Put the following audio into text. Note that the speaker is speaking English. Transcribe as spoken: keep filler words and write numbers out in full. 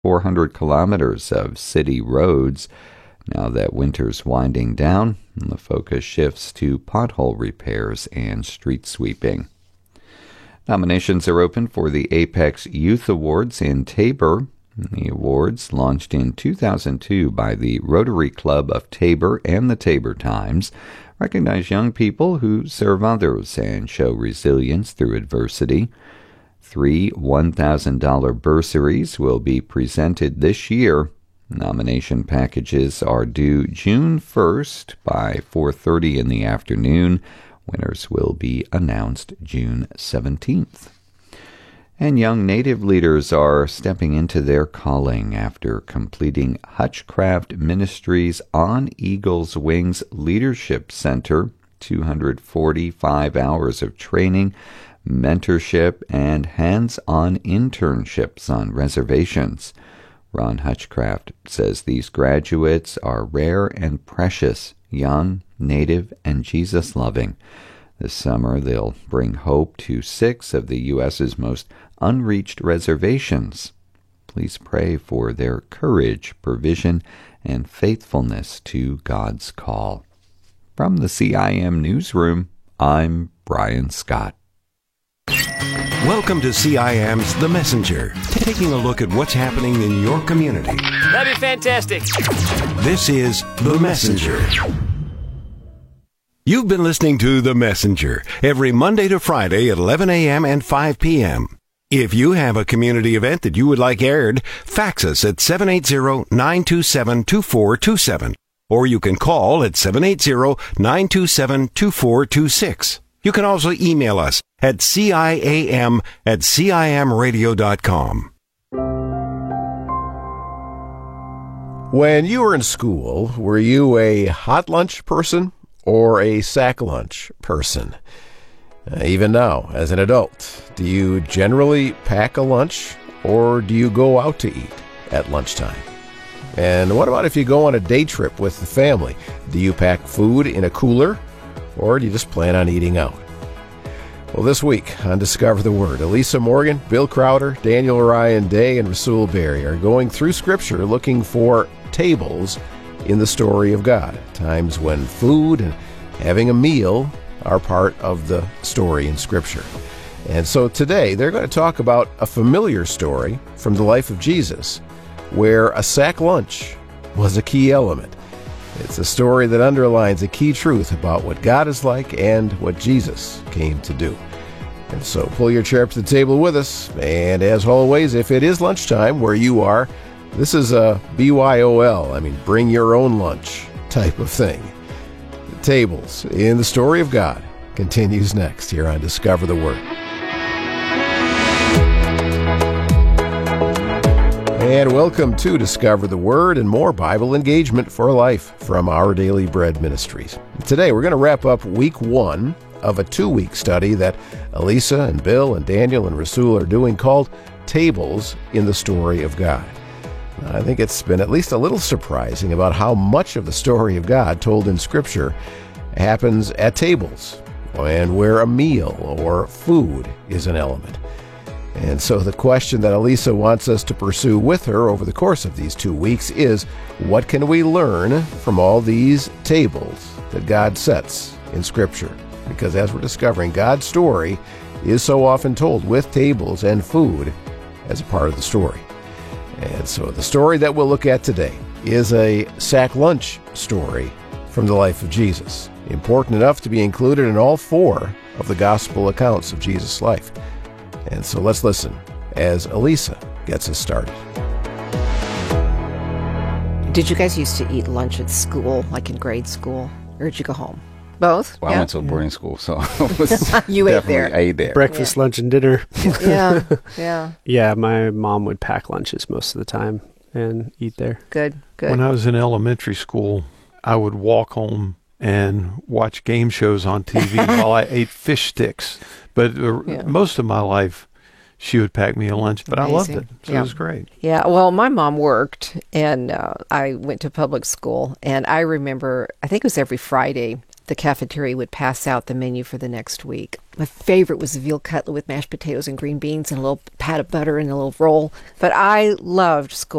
four hundred kilometers of city roads. Now that winter's winding down, the focus shifts to pothole repairs and street sweeping. Nominations are open for the Apex Youth Awards in Tabor. The awards, launched in two thousand two by the Rotary Club of Tabor and the Tabor Times, recognize young people who serve others and show resilience through adversity. Three one thousand dollars bursaries will be presented this year. Nomination packages are due June first by four thirty in the afternoon. Winners will be announced June seventeenth. And young Native leaders are stepping into their calling after completing Hutchcraft Ministries On Eagle's Wings Leadership Center, two hundred forty-five hours of training, mentorship, and hands-on internships on reservations. Ron Hutchcraft says these graduates are rare and precious, young, Native, and Jesus-loving. This summer, they'll bring hope to six of the U S's most unreached reservations. Please pray for their courage, provision, and faithfulness to God's call. From the C I M Newsroom, I'm Brian Scott. Welcome to C I M's The Messenger, taking a look at what's happening in your community. That'd be fantastic. This is The Messenger. You've been listening to The Messenger every Monday to Friday at eleven a.m. and five p.m. If you have a community event that you would like aired, fax us at seven eight zero, nine two seven, two four two seven, or you can call at seven eight zero, nine two seven, two four two six. You can also email us at C I A M at C I M radio dot com. When you were in school, were you a hot lunch person or a sack lunch person? Uh, even now, as an adult, do you generally pack a lunch or do you go out to eat at lunchtime? And what about if you go on a day trip with the family? Do you pack food in a cooler or do you just plan on eating out? Well, this week on Discover the Word, Elisa Morgan, Bill Crowder, Daniel Ryan Day, and Rasul Berry are going through Scripture looking for tables in the story of God, times when food and having a meal are part of the story in Scripture. And so today they're going to talk about a familiar story from the life of Jesus where a sack lunch was a key element. It's a story that underlines a key truth about what God is like and what Jesus came to do. And so pull your chair up to the table with us. And as always, if it is lunchtime where you are, this is a B Y O L, I mean, bring your own lunch type of thing. The tables in the story of God continues next here on Discover the Word. And welcome to Discover the Word and more Bible engagement for life from Our Daily Bread Ministries. Today we're going to wrap up week one of a two-week study that Elisa and Bill and Daniel and Rasul are doing called Tables in the Story of God. I think it's been at least a little surprising about how much of the story of God told in Scripture happens at tables and where a meal or food is an element. And so the question that Elisa wants us to pursue with her over the course of these two weeks is, what can we learn from all these tables that God sets in Scripture? Because as we're discovering, God's story is so often told with tables and food as a part of the story. And so the story that we'll look at today is a sack lunch story from the life of Jesus, important enough to be included in all four of the gospel accounts of Jesus' life. And so let's listen as Elisa gets us started. Did you guys used to eat lunch at school, like in grade school, or did you go home? Both? Well, yeah. I went to a boarding school, so I was you ate definitely there. ate there. Breakfast, Yeah. lunch, and dinner. Yeah, yeah. Yeah, my mom would pack lunches most of the time and eat there. Good, good. When I was in elementary school, I would walk home and watch game shows on T V while I ate fish sticks. But uh, Yeah. most of my life, she would pack me a lunch, but I loved Amazing. it. So Yeah. it was great. Yeah, well, my mom worked, and uh, I went to public school, and I remember, I think it was every Friday, the cafeteria would pass out the menu for the next week. My favorite was the veal cutlet with mashed potatoes and green beans and a little pat of butter and a little roll. But I loved school.